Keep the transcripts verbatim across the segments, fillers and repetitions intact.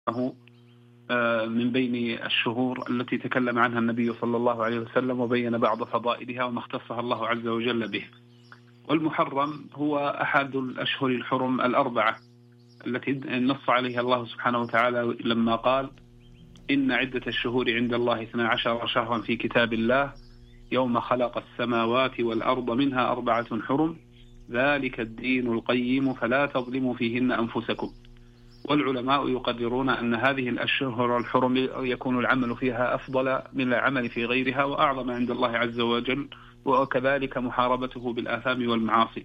من بين الشهور التي تكلم عنها النبي صلى الله عليه وسلم وبين بعض فضائلها وما اختصها الله عز وجل به. والمحرم هو أحد الأشهر الحرم الأربعة التي نص عليها الله سبحانه وتعالى لما قال: إن عدة الشهور عند الله اثنا عشر شهرا في كتاب الله يوم خلق السماوات والأرض منها أربعة حرم ذلك الدين القيم فلا تظلموا فيهن أنفسكم. والعلماء يقررون أن هذه الأشهر الحرم يكون العمل فيها أفضل من العمل في غيرها وأعظم عند الله عز وجل، وكذلك محاربته بالآثام والمعاصي.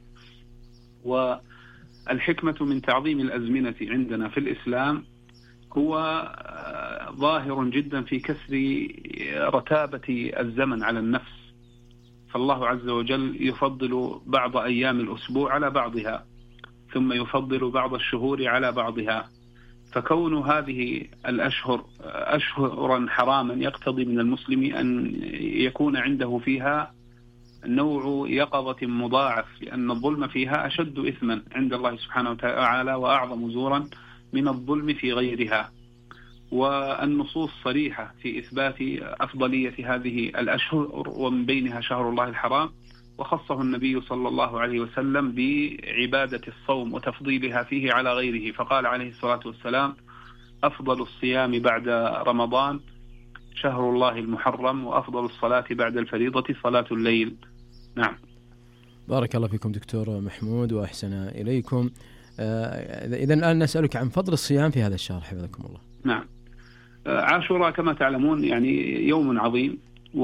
والحكمة من تعظيم الأزمنة عندنا في الإسلام هو ظاهر جدا في كسر رتابة الزمن على النفس، فالله عز وجل يفضل بعض أيام الأسبوع على بعضها، ثم يفضل بعض الشهور على بعضها. فكون هذه الأشهر أشهرا حراما يقتضي من المسلم أن يكون عنده فيها نوع يقظة مضاعف، لأن الظلم فيها أشد إثما عند الله سبحانه وتعالى وأعظم زورا من الظلم في غيرها. والنصوص صريحة في إثبات أفضلية هذه الأشهر، ومن بينها شهر الله الحرام، وخصه النبي صلى الله عليه وسلم بعبادة الصوم وتفضيلها فيه على غيره، فقال عليه الصلاة والسلام: أفضل الصيام بعد رمضان شهر الله المحرم، وأفضل الصلاة بعد الفريضة صلاة الليل. نعم. بارك الله فيكم دكتور محمود وأحسن إليكم. إذا الآن نسألك عن فضل الصيام في هذا الشهر حفظكم الله. نعم. عاشوراء كما تعلمون يعني يوم عظيم،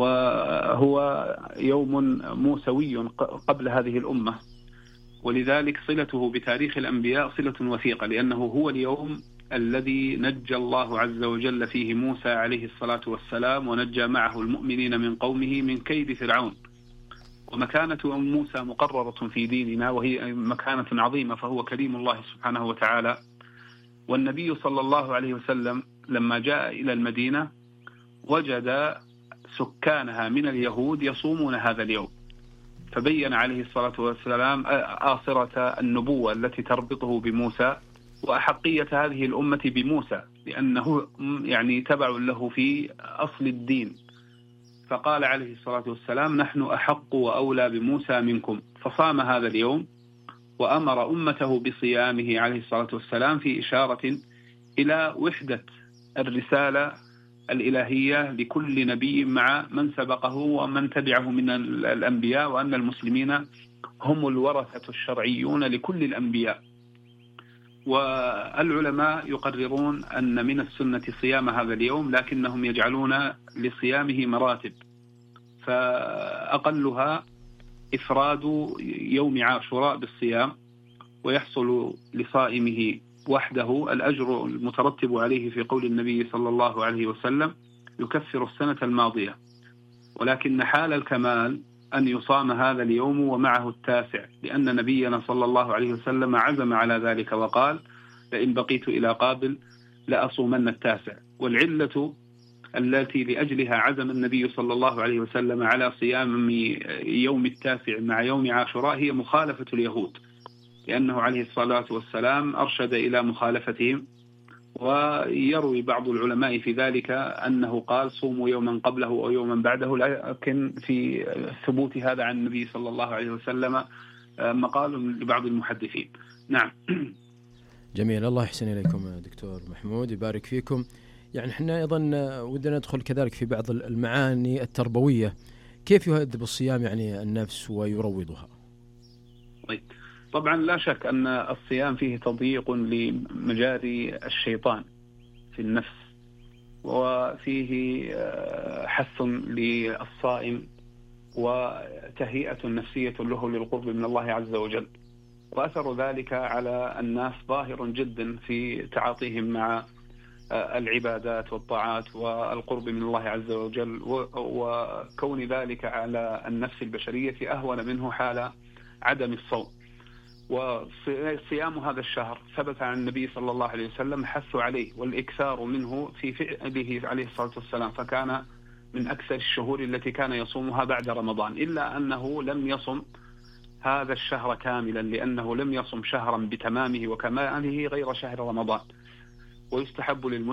وهو يوم موسوي قبل هذه الأمة، ولذلك صلته بتاريخ الأنبياء صلة وثيقة، لأنه هو اليوم الذي نجى الله عز وجل فيه موسى عليه الصلاة والسلام، ونجى معه المؤمنين من قومه من كيد فرعون. ومكانة موسى مقررة في ديننا، وهي مكانة عظيمة، فهو كريم الله سبحانه وتعالى. والنبي صلى الله عليه وسلم لما جاء إلى المدينة وجد سكانها من اليهود يصومون هذا اليوم، فبين عليه الصلاة والسلام آصرة النبوة التي تربطه بموسى وأحقية هذه الأمة بموسى، لأنه يعني تبع له في أصل الدين. فقال عليه الصلاة والسلام: نحن أحق وأولى بموسى منكم. فصام هذا اليوم وأمر أمته بصيامه عليه الصلاة والسلام في إشارة إلى وحدة الرسالة الإلهية لكل نبي مع من سبقه ومن تبعه من الأنبياء، وأن المسلمين هم الورثة الشرعيون لكل الأنبياء. والعلماء يقررون أن من السنة صيام هذا اليوم، لكنهم يجعلون لصيامه مراتب، فأقلها إفراد يوم عاشوراء بالصيام، ويحصل لصائمه وحده الأجر المترتب عليه في قول النبي صلى الله عليه وسلم: يكفر السنة الماضية. ولكن حال الكمال أن يصام هذا اليوم ومعه التاسع، لأن نبينا صلى الله عليه وسلم عزم على ذلك وقال: لئن بقيت إلى قابل لأصومن التاسع. والعلة التي لأجلها عزم النبي صلى الله عليه وسلم على صيام يوم التاسع مع يوم عاشوراء هي مخالفة اليهود، لأنه عليه الصلاة والسلام أرشد إلى مخالفتهم. ويروي بعض العلماء في ذلك أنه قال: صوموا يوما قبله أو يوما بعده، لكن في ثبوت هذا عن النبي صلى الله عليه وسلم مقال لبعض المحدثين. نعم. جميل، الله يحسن إليكم دكتور محمود، يبارك فيكم. يعني احنا أيضا ودنا ندخل كذلك في بعض المعاني التربوية، كيف يهذب الصيام يعني النفس ويروضها؟ طيب، طبعا لا شك أن الصيام فيه تضييق لمجاري الشيطان في النفس، وفيه حث للصائم وتهيئة نفسية له للقرب من الله عز وجل. وأثر ذلك على الناس ظاهر جدا في تعاطيهم مع العبادات والطاعات والقرب من الله عز وجل، وكون ذلك على النفس البشرية أهون منه حال عدم الصوم. وصيام هذا الشهر ثبت عن النبي صلى الله عليه وسلم حث عليه والإكثار منه في فعله عليه الصلاة والسلام، فكان من أكثر الشهور التي كان يصومها بعد رمضان، إلا أنه لم يصم هذا الشهر كاملا، لأنه لم يصم شهرا بتمامه وكماله غير شهر رمضان. ويستحب للمسلم